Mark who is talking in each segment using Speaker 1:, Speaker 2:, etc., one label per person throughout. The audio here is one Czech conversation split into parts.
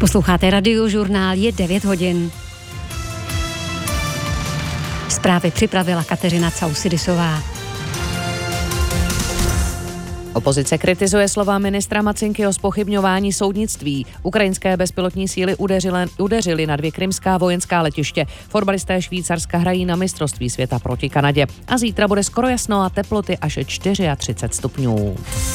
Speaker 1: Posloucháte Radiožurnál, je 9 hodin. Zprávy připravila Kateřina Causidisová.
Speaker 2: Opozice kritizuje slova ministra Macinky o zpochybňování soudnictví. Ukrajinské bezpilotní síly udeřily na 2 krymská vojenská letiště. Fotbalisté Švýcarska hrají na mistrovství světa proti Kanadě. A zítra bude skoro jasno a teploty až 34 stupňů.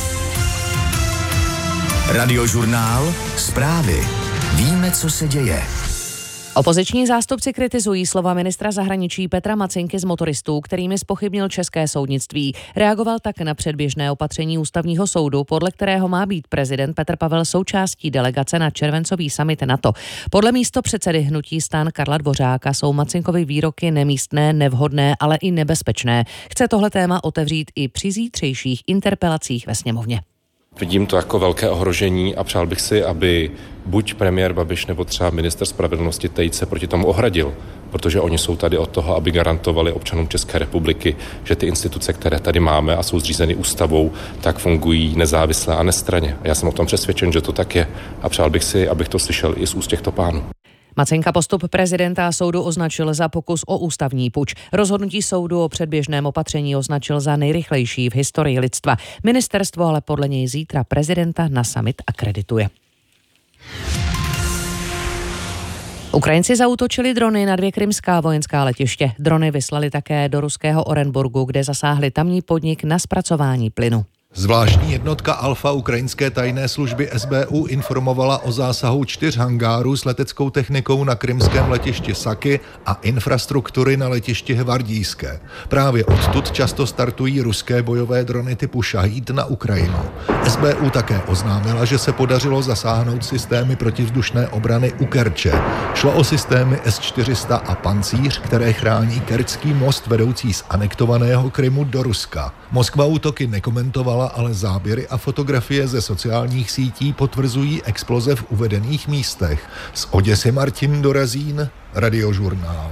Speaker 3: Radiožurnál, zprávy. Víme, co se děje.
Speaker 2: Opoziční zástupci kritizují slova ministra zahraničí Petra Macinky z motoristů, kterými zpochybnil české soudnictví. Reagoval tak na předběžné opatření ústavního soudu, podle kterého má být prezident Petr Pavel součástí delegace na červencový summit NATO. Podle místopředsedy hnutí STAN Karla Dvořáka jsou Macinkovy výroky nemístné, nevhodné, ale i nebezpečné. Chce tohle téma otevřít i při zítřejších interpelacích ve sněmovně.
Speaker 4: Vidím to jako velké ohrožení a přál bych si, aby buď premiér Babiš nebo třeba ministr spravedlnosti Tejc se proti tomu ohradil, protože oni jsou tady od toho, aby garantovali občanům České republiky, že ty instituce, které tady máme a jsou zřízeny ústavou, tak fungují nezávisle a nestranně. A já jsem o tom přesvědčen, že to tak je a přál bych si, abych to slyšel i z úst těchto pánů.
Speaker 2: Macinka postup prezidenta a soudu označil za pokus o ústavní puč. Rozhodnutí soudu o předběžném opatření označil za nejrychlejší v historii lidstva. Ministerstvo ale podle něj zítra prezidenta na summit akredituje. Ukrajinci zaútočili drony na 2 krymská vojenská letiště. Drony vyslali také do ruského Orenburgu, kde zasáhli tamní podnik na zpracování plynu.
Speaker 5: Zvláštní jednotka Alfa ukrajinské tajné služby SBU informovala o zásahu 4 hangárů s leteckou technikou na krymském letišti Saky a infrastruktury na letišti Hvardijské. Právě odtud často startují ruské bojové drony typu Šahíd na Ukrajinu. SBU také oznámila, že se podařilo zasáhnout systémy protivzdušné obrany u Kerče. Šlo o systémy S-400 a Pancíř, které chrání kerčský most vedoucí z anektovaného Krymu do Ruska. Moskva útoky nekomentovala, ale záběry a fotografie ze sociálních sítí potvrzují exploze v uvedených místech. Z Oděsy Martin Dorazín, Radiožurnál.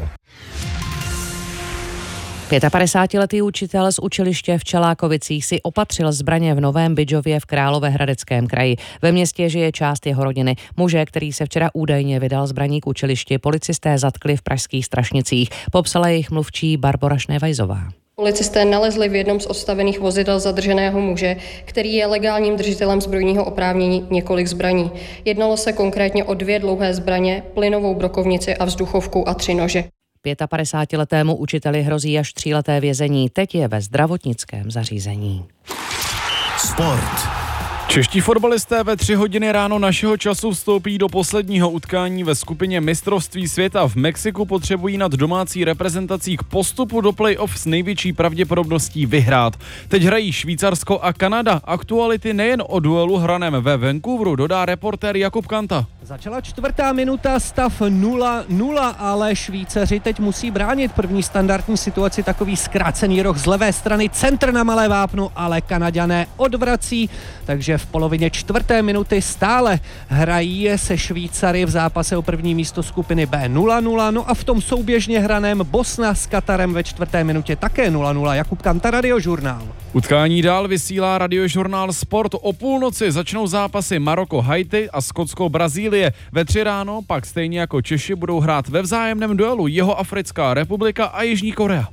Speaker 2: 55letý učitel z učiliště v Čelákovicích si opatřil zbraně v Novém Bydžově v Královéhradeckém kraji. Ve městě žije část jeho rodiny. Muže, který se včera údajně vydal zbraní k učilišti, policisté zatkli v pražských Strašnicích. Popsala jejich mluvčí Barbora Šnevajzová.
Speaker 6: Policisté nalezli v jednom z odstavených vozidel zadrženého muže, který je legálním držitelem zbrojního oprávnění, několik zbraní. Jednalo se konkrétně o 2 dlouhé zbraně, plynovou brokovnici a vzduchovku a 3 nože.
Speaker 2: 55letému učiteli hrozí až 3leté vězení. Teď je ve zdravotnickém zařízení.
Speaker 3: Sport.
Speaker 7: Čeští fotbalisté ve 3 hodiny ráno našeho času vstoupí do posledního utkání ve skupině mistrovství světa. V Mexiku potřebují nad domácí reprezentací k postupu do play-off s největší pravděpodobností vyhrát. Teď hrají Švýcarsko a Kanada. Aktuality nejen o duelu hraném ve Vancouveru, dodá reportér Jakub Kanta.
Speaker 8: Začala 4. minuta, stav 0-0, ale Švýcaři teď musí bránit první standardní situaci, takový zkrácený roh z levé strany, centr na malé vápno, ale Kanaďané odvrací, takže v polovině 4. minuty stále hrají se Švýcary v zápase o první místo skupiny B 0-0, no a v tom souběžně hraném Bosna s Katarem ve 4. minutě také 0-0. Jakub Kanta, Radiožurnál.
Speaker 7: Utkání dál vysílá Radiožurnál Sport. O půlnoci začnou zápasy Maroko-Haiti a Skotsko-Brazílie. Ve 3 ráno pak stejně jako Češi budou hrát ve vzájemném duelu Jihoafrická republika a Jižní Korea.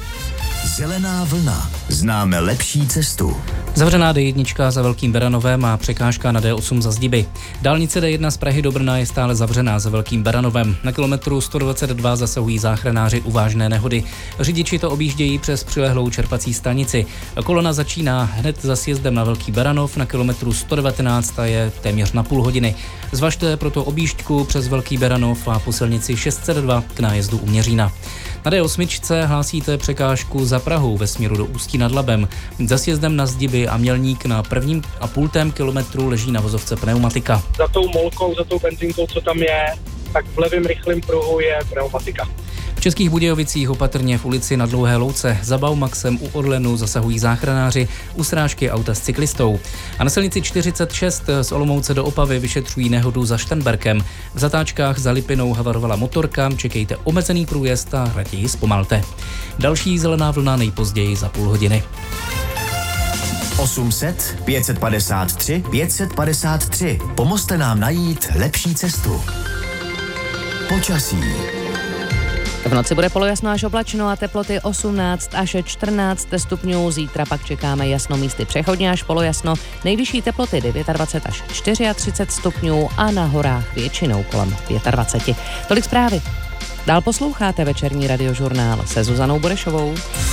Speaker 3: Zelená vlna. Známe lepší cestu.
Speaker 9: Zavřená D1 za Velkým Beranovem a překážka na D8 za Zdiby. Dálnice D1 z Prahy do Brna je stále zavřená za Velkým Beranovem. Na kilometru 122 zasahují záchranáři u vážné nehody. Řidiči to objíždějí přes přilehlou čerpací stanici. Kolona začíná hned za sjezdem na Velký Beranov, na kilometru 119 a je téměř na půl hodiny. Zvažte proto objížďku přes Velký Beranov a po silnici 602 k nájezdu u Měřína. Na D8 hlásíte překážku za Prahou ve směru do Ústí nad Labem. Za sjezdem na Zdiby a Mělník na 1,5 kilometru leží na vozovce pneumatika.
Speaker 10: Za tou molkou, za tou benzínkou, co tam je, tak v levém rychlém pruhu je pneumatika.
Speaker 9: V Českých Budějovicích opatrně v ulici na Dlouhé louce za Baumaxem u Orlenu zasahují záchranáři u srážky auta s cyklistou. A na silnici 46 z Olomouce do Opavy vyšetřují nehodu za Štenberkem. V zatáčkách za Lipinou havarovala motorka, čekejte omezený průjezd a raději zpomalte. Další zelená vlna nejpozději za půl hodiny.
Speaker 3: 800 553 553. Pomozte nám najít lepší cestu. Počasí.
Speaker 2: V noci bude polojasno až oblačno a teploty 18 až 14 stupňů. Zítra pak čekáme jasno, místy přechodně až polojasno. Nejvyšší teploty 29 až 34 stupňů a na horách většinou kolem 25. Tolik zprávy. Dál posloucháte večerní radiožurnál se Zuzanou Burešovou.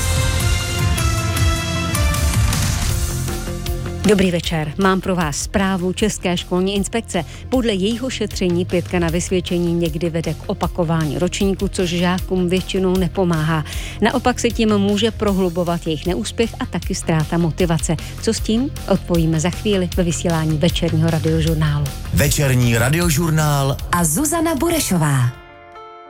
Speaker 1: Dobrý večer, mám pro vás zprávu České školní inspekce. Podle jejího šetření 5 na vysvědčení někdy vede k opakování ročníku, což žákům většinou nepomáhá. Naopak se tím může prohlubovat jejich neúspěch a taky ztráta motivace. Co s tím? Odpovíme za chvíli ve vysílání večerního radiožurnálu.
Speaker 3: Večerní radiožurnál
Speaker 11: a Zuzana Burešová.